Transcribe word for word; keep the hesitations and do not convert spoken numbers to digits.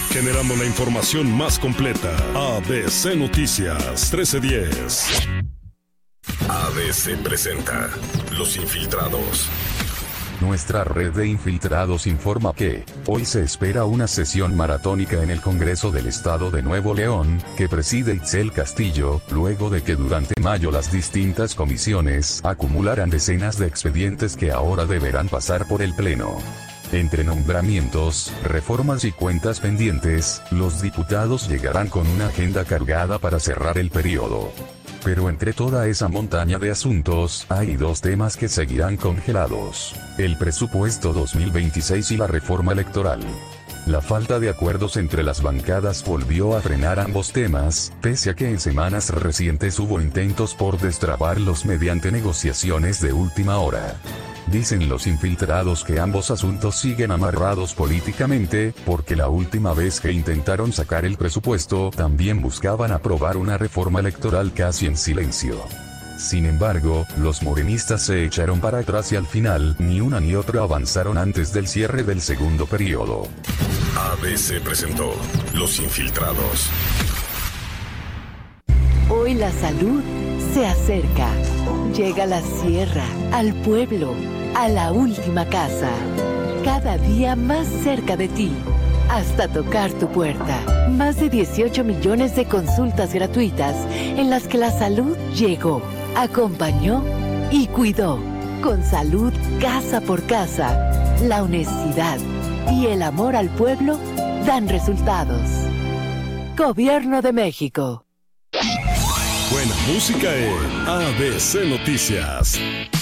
Generando la información más completa. A B C Noticias trece diez. A B C presenta Los Infiltrados. Nuestra red de infiltrados informa que hoy se espera una sesión maratónica en el Congreso del Estado de Nuevo León, que preside Itzel Castillo, luego de que durante mayo las distintas comisiones acumularan decenas de expedientes que ahora deberán pasar por el Pleno. Entre nombramientos, reformas y cuentas pendientes, los diputados llegarán con una agenda cargada para cerrar el periodo. Pero entre toda esa montaña de asuntos, hay dos temas que seguirán congelados: el presupuesto dos mil veintiséis y la reforma electoral. La falta de acuerdos entre las bancadas volvió a frenar ambos temas, pese a que en semanas recientes hubo intentos por destrabarlos mediante negociaciones de última hora. Dicen los infiltrados que ambos asuntos siguen amarrados políticamente, porque la última vez que intentaron sacar el presupuesto también buscaban aprobar una reforma electoral casi en silencio. Sin embargo, los morenistas se echaron para atrás y al final, ni una ni otra avanzaron antes del cierre del segundo periodo. A B C presentó Los Infiltrados. Hoy la salud se acerca. Llega a la sierra, al pueblo, a la última casa. Cada día más cerca de ti, hasta tocar tu puerta. Más de dieciocho millones de consultas gratuitas en las que la salud llegó, acompañó y cuidó. Con salud casa por casa, la honestidad y el amor al pueblo dan resultados. Gobierno de México. Buena música en A B C Noticias.